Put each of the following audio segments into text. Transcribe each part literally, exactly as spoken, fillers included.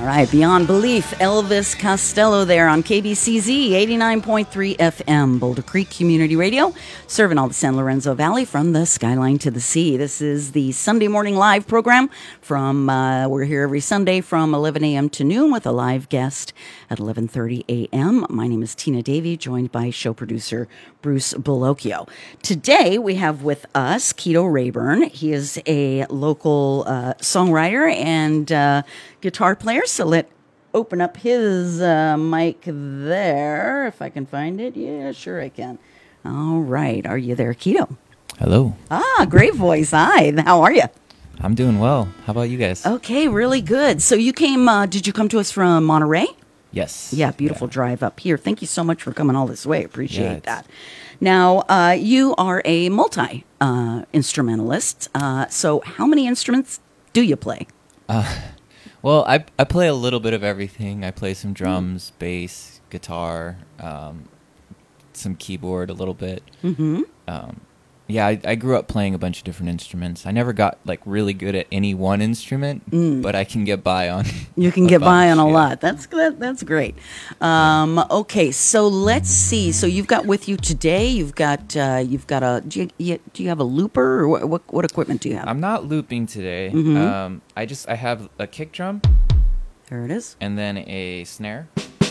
All right, Beyond Belief, Elvis Costello there on K B C Z eighty-nine point three F M, Boulder Creek Community Radio, serving all the San Lorenzo Valley from the skyline to the sea. This is the Sunday morning live program from, uh, we're here every Sunday from eleven a.m. to noon with a live guest at eleven thirty a.m. My name is Tina Davey, joined by show producer Bruce Bellocchio. Today we have with us Keto Rayburn. He is a local uh, songwriter and uh, guitar player, so let open up his uh, mic there, if I can find it. Yeah, sure I can. All right. Are you there, Keto? Hello. Ah, great voice. Hi. How are you? I'm doing well. How about you guys? Okay, really good. So you came, uh, did you come to us from Monterey? Yes. Yeah, beautiful yeah. drive up here. Thank you so much for coming all this way. Appreciate yeah, that. Now, uh, you are a multi-instrumentalist. Uh, uh, so how many instruments do you play? Uh, well, I I play a little bit of everything. I play some drums, mm. bass, guitar, um, some keyboard a little bit. Mm-hmm. Um, yeah, I, I grew up playing a bunch of different instruments. I never got like really good at any one instrument, mm. but I can get by on. You can get bunch, by on a yeah. lot. That's that, that's great. Um, okay, so let's see. So you've got with you today. You've got uh, you've got a. Do you, do you have a looper or what, what? What equipment do you have? I'm not looping today. Mm-hmm. Um, I just I have a kick drum. There it is. And then a snare.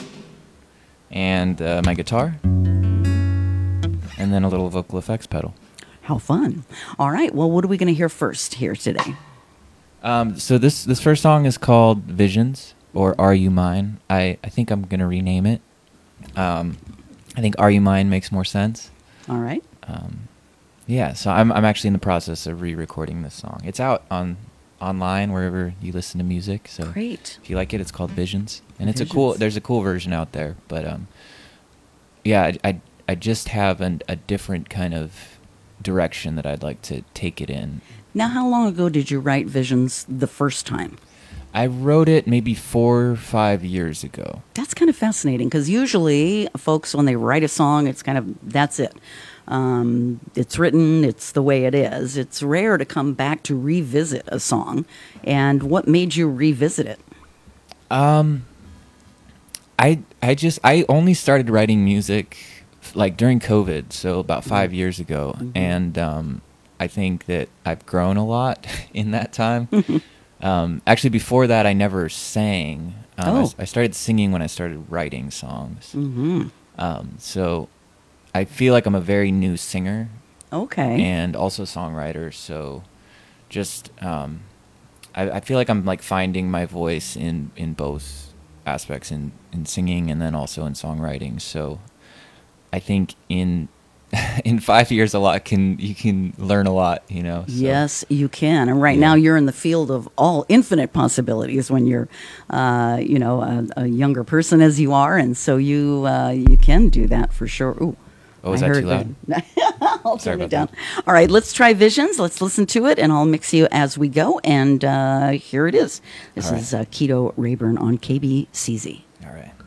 And uh, my guitar. And then a little vocal effects pedal. How fun. All right. Well, what are we going to hear first here today? Um, so this, this first song is called Visions, or Are You Mine? I, I think I'm going to rename it. Um, I think Are You Mine makes more sense. All right. Um, yeah, so I'm I'm actually in the process of re-recording this song. It's out on online wherever you listen to music. So great. If you like it, it's called Visions. And Visions. it's a cool, there's a cool version out there. But um, yeah, I, I, I just have an, a different kind of direction that I'd like to take it in. Now, how long ago did you write Visions the first time? I wrote it maybe four or five years ago. That's kind of fascinating because usually folks, when they write a song, it's kind of, that's it. Um, it's written, it's the way it is. It's rare to come back to revisit a song. And what made you revisit it? Um, I I just, I only started writing music like during COVID, so about five mm-hmm. years ago. Mm-hmm. And um, I think that I've grown a lot in that time. um, actually, before that, I never sang. Um, oh. I, I started singing when I started writing songs. Mm-hmm. Um, so I feel like I'm a very new singer. Okay. And also songwriter. So just, um, I, I feel like I'm like finding my voice in, in both aspects, in, in singing and then also in songwriting. So I think in in five years, a lot can you can learn a lot, you know. So. Yes, you can. And right yeah. now, you're in the field of all infinite possibilities when you're, uh, you know, a, a younger person as you are, and so you uh, you can do that for sure. Ooh, oh, is I that heard too loud? That. I'll Sorry turn it about down. that. All right, let's try Visions. Let's listen to it, and I'll mix you as we go. And uh, here it is. This right. is uh, Keto Rayburn on K B C Z. All right.